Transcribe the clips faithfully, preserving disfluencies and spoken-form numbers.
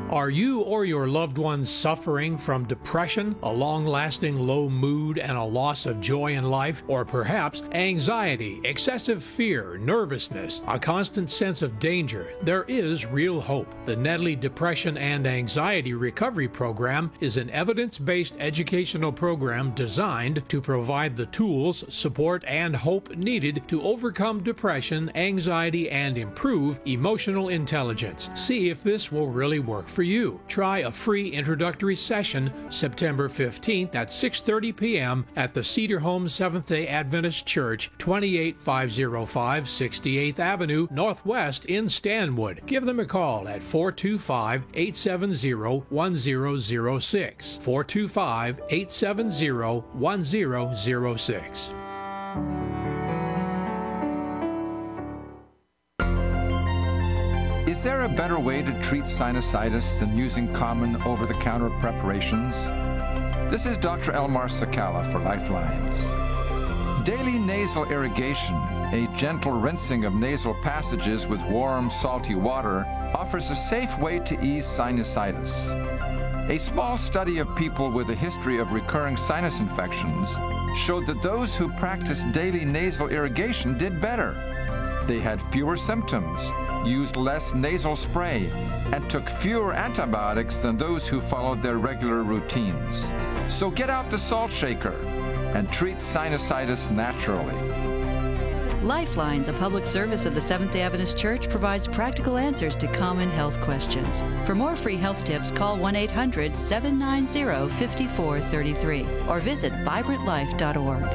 Are you or your loved ones suffering from depression, a long-lasting low mood, and a loss of joy in life? Or perhaps anxiety, excessive fear, nervousness, a constant sense of danger? There is real hope. The Nedley Depression and Anxiety Recovery Program is an evidence-based educational program designed to provide the tools, support, and hope needed to overcome depression, anxiety, and improve emotional intelligence. See if this will really work for you. Try a free introductory session September fifteenth at six thirty p.m. at the Cedar Home Seventh-day Adventist Church, twenty-eight five oh five sixty-eighth Avenue Northwest in Stanwood. Give them a call at four two five, eight seven zero, one zero zero six. four two five, eight seven zero, one zero zero six. Is there a better way to treat sinusitis than using common over-the-counter preparations? This is Doctor Elmar Sakala for Lifelines. Daily nasal irrigation, a gentle rinsing of nasal passages with warm, salty water, offers a safe way to ease sinusitis. A small study of people with a history of recurring sinus infections showed that those who practiced daily nasal irrigation did better. They had fewer symptoms, used less nasal spray, and took fewer antibiotics than those who followed their regular routines. So get out the salt shaker and treat sinusitis naturally. Lifelines, a public service of the Seventh-day Adventist Church, provides practical answers to common health questions. For more free health tips, call one eight hundred, seven nine zero, five four three three or visit vibrant life dot org.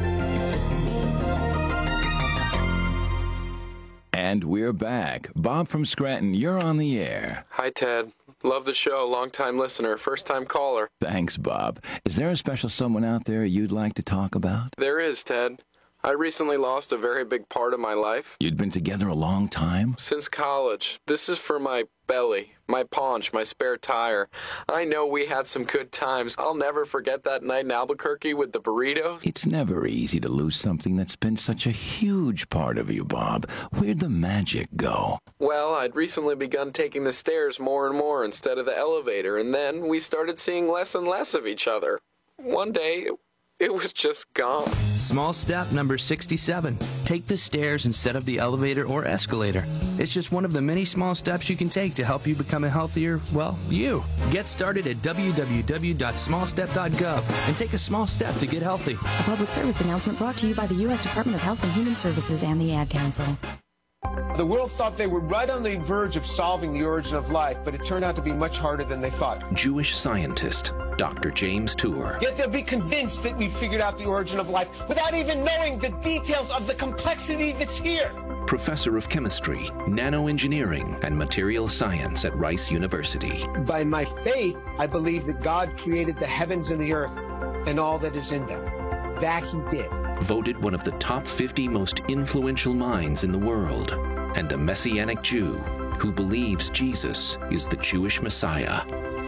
And we're back. Bob from Scranton, you're on the air. Hi, Ted. Love the show. Long-time listener, first-time caller. Thanks, Bob. Is there a special someone out there you'd like to talk about? There is, Ted. I recently lost a very big part of my life. You'd been together a long time? Since college. This is for my belly, my paunch, my spare tire. I know we had some good times. I'll never forget that night in Albuquerque with the burritos. It's never easy to lose something that's been such a huge part of you, Bob. Where'd the magic go? Well, I'd recently begun taking the stairs more and more instead of the elevator, and then we started seeing less and less of each other. One day, it was just gone. Small step number sixty-seven. Take the stairs instead of the elevator or escalator. It's just one of the many small steps you can take to help you become a healthier, well, you. Get started at w w w dot small step dot gov and take a small step to get healthy. A public service announcement brought to you by the U S Department of Health and Human Services and the Ad Council. The world thought they were right on the verge of solving the origin of life, but it turned out to be much harder than they thought. Jewish scientist Doctor James Tour. Yet they'll be convinced that we figured out the origin of life without even knowing the details of the complexity that's here. Professor of Chemistry, Nanoengineering, and Material Science at Rice University. By my faith, I believe that God created the heavens and the earth and all that is in them. That he did. Voted one of the top fifty most influential minds in the world, and a Messianic Jew who believes Jesus is the Jewish Messiah.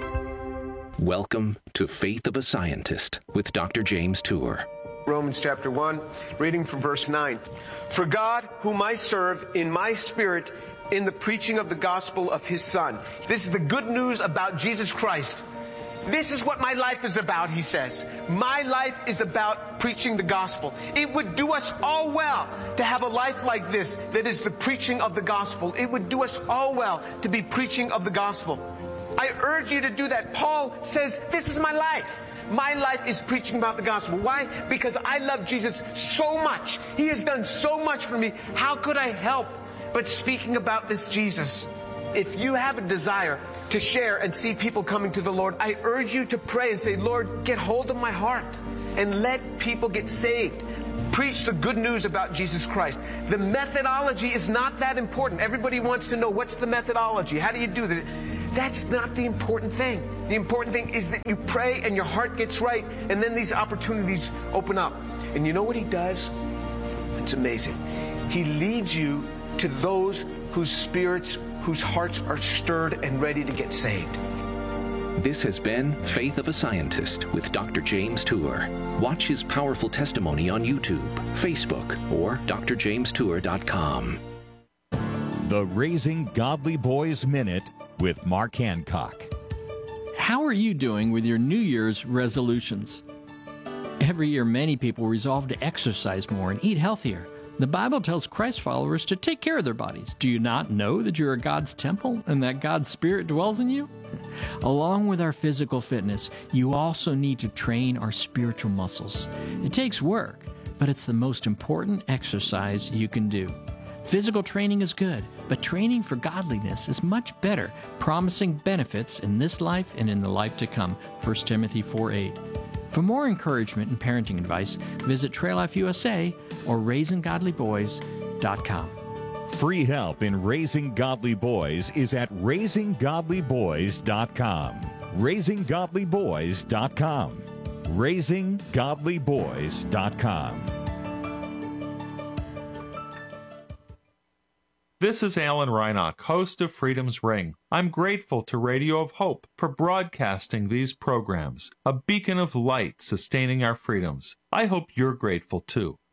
Welcome to Faith of a Scientist with Doctor James Tour. Romans chapter one, reading from verse nine. For God, whom I serve in my spirit in the preaching of the gospel of his Son. This is the good news about Jesus Christ. This is what my life is about, he says. My life is about preaching the gospel. It would do us all well to have a life like this, that is the preaching of the gospel. It would do us all well to be preaching of the gospel. I urge you to do that. Paul says, this is my life. My life is preaching about the gospel. Why? Because I love Jesus so much. He has done so much for me. How could I help but speaking about this Jesus? If you have a desire to share and see people coming to the Lord, I urge you to pray and say, Lord, get hold of my heart and let people get saved. Preach the good news about Jesus Christ. The methodology is not that important. Everybody wants to know, what's the methodology? How do you do that? That's not the important thing. The important thing is that you pray and your heart gets right, and then these opportunities open up. And you know what he does? It's amazing. He leads you to those whose spirits, whose hearts are stirred and ready to get saved. This has been Faith of a Scientist with Doctor James Tour. Watch his powerful testimony on YouTube, Facebook, or d r james tour dot com. The Raising Godly Boys Minute with Mark Hancock. How are you doing with your New Year's resolutions? Every year, many people resolve to exercise more and eat healthier. The Bible tells Christ followers to take care of their bodies. Do you not know that you are God's temple and that God's Spirit dwells in you? Along with our physical fitness, you also need to train our spiritual muscles. It takes work, but it's the most important exercise you can do. Physical training is good, but training for godliness is much better, promising benefits in this life and in the life to come. First Timothy four eight. For more encouragement and parenting advice, visit Trail Life U S A or raising godly boys dot com. Free help in raising godly boys is at raising godly boys dot com. raising godly boys dot com. raising godly boys dot com. This is Alan Reinach, host of Freedom's Ring. I'm grateful to Radio of Hope for broadcasting these programs, a beacon of light sustaining our freedoms. I hope you're grateful too.